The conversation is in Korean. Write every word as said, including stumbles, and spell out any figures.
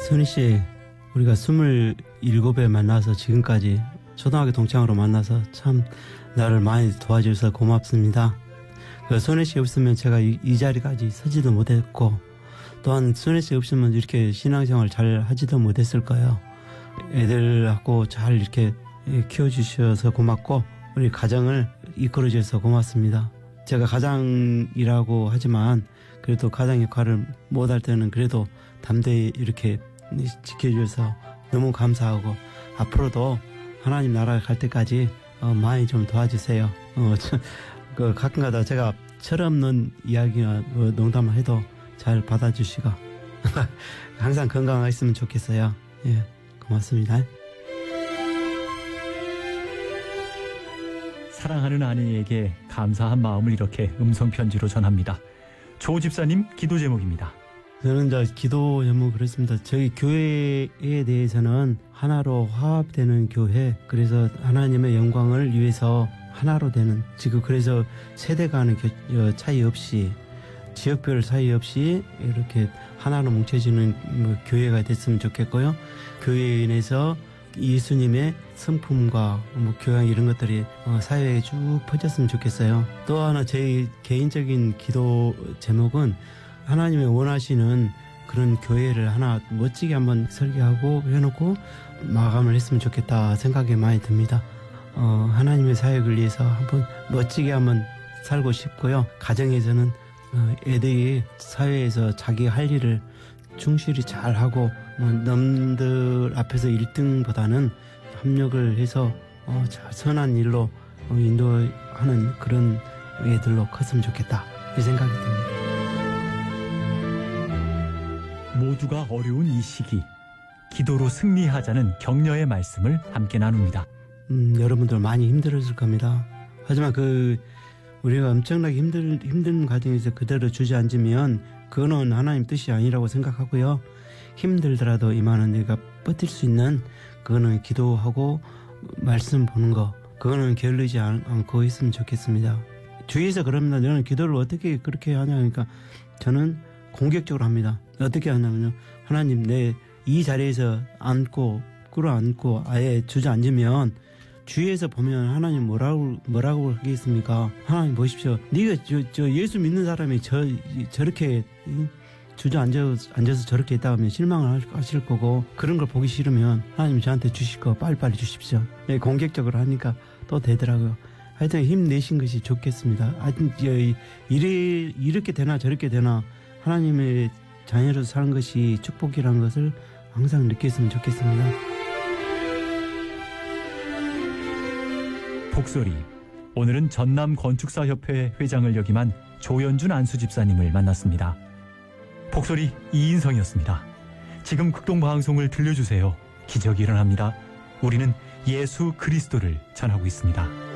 선희 씨, 우리가 스물일곱에 만나서 지금까지 초등학교 동창으로 만나서 참 나를 많이 도와주셔서 고맙습니다. 그 선희 씨 없으면 제가 이, 이 자리까지 서지도 못했고, 또한 선희 씨 없으면 이렇게 신앙생활 잘 하지도 못했을 거예요. 애들하고 잘 이렇게 키워주셔서 고맙고, 우리 가정을 이끌어주셔서 고맙습니다. 제가 가장이라고 하지만 그래도 가장 역할을 못할 때는 그래도 담대히 이렇게 지켜주셔서 너무 감사하고, 앞으로도 하나님 나라 갈 때까지 어, 많이 좀 도와주세요. 어, 저, 그 가끔가다 제가 철없는 이야기나 뭐 농담을 해도 잘 받아주시고 항상 건강하셨으면 좋겠어요. 예, 고맙습니다. 사랑하는 아내에게 감사한 마음을 이렇게 음성편지로 전합니다. 조 집사님 기도 제목입니다. 저는 저 기도 제목 그렇습니다. 저희 교회에 대해서는 하나로 화합되는 교회, 그래서 하나님의 영광을 위해서 하나로 되는, 지금 그래서 세대 간의 차이 없이, 지역별 사이 없이 이렇게 하나로 뭉쳐지는 교회가 됐으면 좋겠고요. 교회인에서 예수님의 성품과 뭐 교양 이런 것들이 사회에 쭉 퍼졌으면 좋겠어요. 또 하나 제 개인적인 기도 제목은 하나님의 원하시는 그런 교회를 하나 멋지게 한번 설계하고 해놓고 마감을 했으면 좋겠다 생각이 많이 듭니다. 어, 하나님의 사역을 위해서 한번 멋지게 한번 살고 싶고요. 가정에서는 어, 애들이 사회에서 자기 할 일을 충실히 잘하고 뭐 남들 앞에서 일 등보다는 협력을 해서 어, 선한 일로 어, 인도하는 그런 애들로 컸으면 좋겠다 이 생각이 듭니다. 모두가 어려운 이 시기, 기도로 승리하자는 격려의 말씀을 함께 나눕니다. 음, 여러분들 많이 힘들었을 겁니다. 하지만 그 우리가 엄청나게 힘들, 힘든 과정에서 그대로 주저앉으면 그거는 하나님 뜻이 아니라고 생각하고요. 힘들더라도 이만은 내가 버틸 수 있는, 그거는 기도하고 말씀 보는 거, 그거는 게을르지 않고 있으면 좋겠습니다. 주위에서 그럽니다. 너는 기도를 어떻게 그렇게 하냐 하니까 저는 공격적으로 합니다. 어떻게 하냐면요, 하나님 내 이 자리에서 앉고 끌어안고 아예 주저앉으면 주위에서 보면 하나님 뭐라고 뭐라고 하겠습니까? 하나님 보십시오. 네가 저, 저 예수 믿는 사람이 저 저렇게 주저앉아 앉아서 저렇게 있다 하면 실망을 하실 거고, 그런 걸 보기 싫으면 하나님 저한테 주실 거 빨리빨리 주십시오. 네, 공격적으로 하니까 또 되더라고요. 하여튼 힘내신 것이 좋겠습니다. 하여튼 이래, 이렇게 되나 저렇게 되나 하나님의 자녀로서 사는 것이 축복이라는 것을 항상 느꼈으면 좋겠습니다. 복소리. 오늘은 전남건축사협회 회장을 역임한 조연준 안수 집사님을 만났습니다. 복소리 이인성이었습니다. 지금 극동방송을 들려주세요. 기적이 일어납니다. 우리는 예수 그리스도를 전하고 있습니다.